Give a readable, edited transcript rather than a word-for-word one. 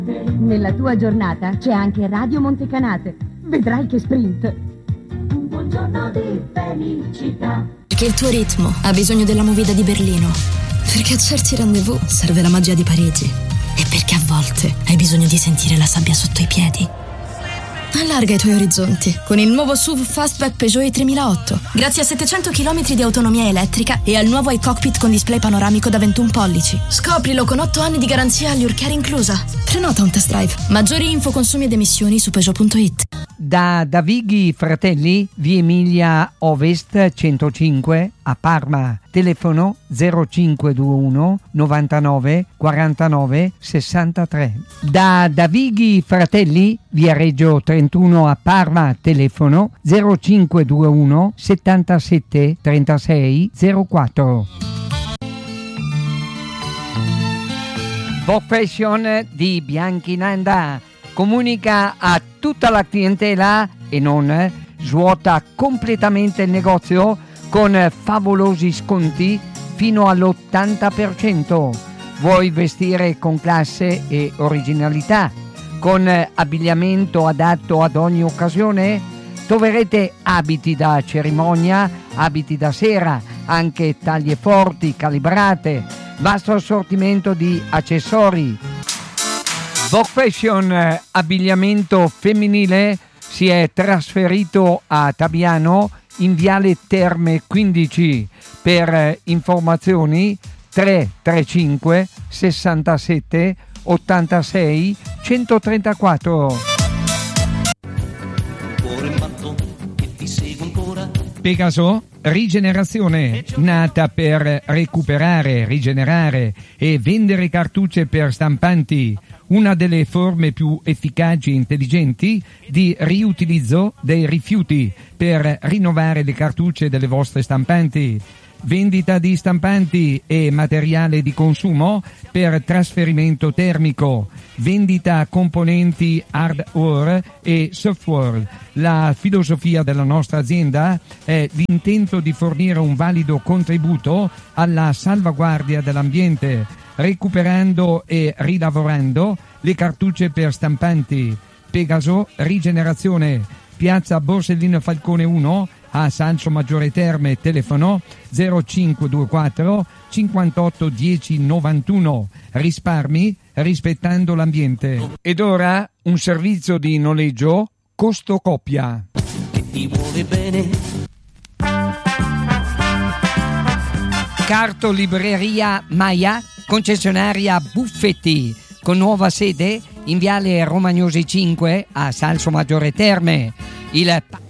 Nella tua giornata c'è anche Radio Montecanate. Vedrai che sprint. Un buongiorno di felicità. Perché il tuo ritmo ha bisogno della movida di Berlino. Perché a certi rendezvous serve la magia di Parigi. E perché a volte hai bisogno di sentire la sabbia sotto i piedi. Allarga i tuoi orizzonti con il nuovo SUV Fastback Peugeot i3008. Grazie a 700 km di autonomia elettrica e al nuovo iCockpit con display panoramico da 21 pollici. Scoprilo con 8 anni di garanzia all'Ur Care inclusa. Prenota un test drive. Maggiori info, consumi ed emissioni su Peugeot.it. Da Davighi Fratelli, via Emilia Ovest 105 a Parma. Telefono 0521 99 49 63. Da Davighi Fratelli, via Reggio 31 a Parma. Telefono 0521 77 36 04. Vogue Fashion di Bianchinanda comunica a tutta la clientela e non svuota completamente il negozio con favolosi sconti fino all'80%. Vuoi vestire con classe e originalità, con abbigliamento adatto ad ogni occasione? Troverete abiti da cerimonia, abiti da sera, anche taglie forti, calibrate, vasto assortimento di accessori. Vogue Fashion abbigliamento femminile si è trasferito a Tabiano in Viale Terme 15. Per informazioni 335 67 86 134. Pegaso Rigenerazione, nata per recuperare, rigenerare e vendere cartucce per stampanti, una delle forme più efficaci e intelligenti di riutilizzo dei rifiuti per rinnovare le cartucce delle vostre stampanti. Vendita di stampanti e materiale di consumo per trasferimento termico, vendita componenti hardware e software. La filosofia della nostra azienda è l'intento di fornire un valido contributo alla salvaguardia dell'ambiente, recuperando e rilavorando le cartucce per stampanti. Pegaso Rigenerazione, piazza Borsellino Falcone 1 a Salso Maggiore Terme, telefono 0524 58 10 91. Risparmi rispettando l'ambiente. Ed ora un servizio di noleggio costo coppia. Che ti vuole bene. Cartolibreria Maia, concessionaria Buffetti, con nuova sede in Viale Romagnosi 5 a Salso Maggiore Terme. Il